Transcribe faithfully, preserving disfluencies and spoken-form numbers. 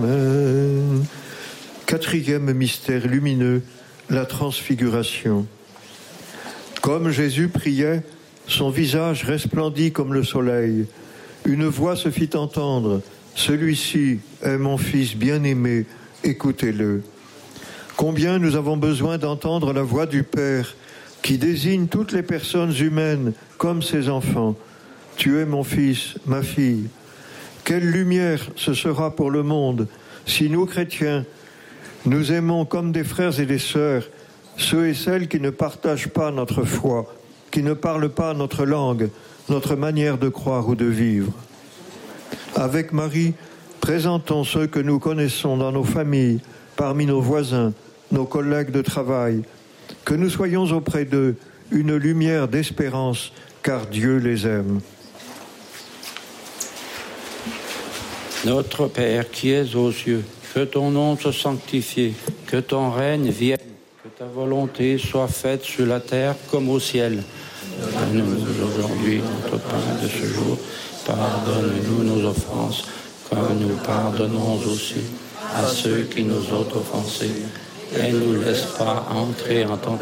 Amen. Quatrième mystère lumineux, la transfiguration. Comme Jésus priait, son visage resplendit comme le soleil. Une voix se fit entendre. « Celui-ci est mon Fils bien-aimé, écoutez-le. » Combien nous avons besoin d'entendre la voix du Père qui désigne toutes les personnes humaines comme ses enfants. « Tu es mon Fils, ma fille. » Quelle lumière ce sera pour le monde si nous, chrétiens, nous aimons comme des frères et des sœurs ceux et celles qui ne partagent pas notre foi, qui ne parlent pas notre langue, notre manière de croire ou de vivre. Avec Marie, présentons ceux que nous connaissons dans nos familles, parmi nos voisins, nos collègues de travail, que nous soyons auprès d'eux une lumière d'espérance, car Dieu les aime. Notre Père qui es aux cieux, que ton nom soit sanctifié, que ton règne vienne, que ta volonté soit faite sur la terre comme au ciel. Donne-nous aujourd'hui notre pain de ce jour. Pardonne-nous nos offenses, comme nous pardonnons aussi à ceux qui nous ont offensés. Et ne nous laisse pas entrer en tentation.